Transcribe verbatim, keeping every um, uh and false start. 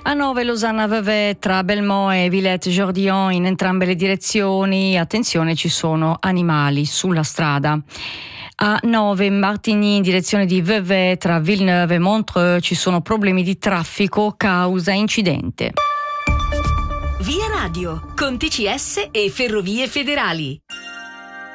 A nove Losanna Vevey tra Belmont e Villette-Jourdillon in entrambe le direzioni. Attenzione, ci sono animali sulla strada. A nove Martigny in direzione di Vevey tra Villeneuve e Montreux ci sono problemi di traffico causa incidente. Via Radio con T C S e Ferrovie Federali.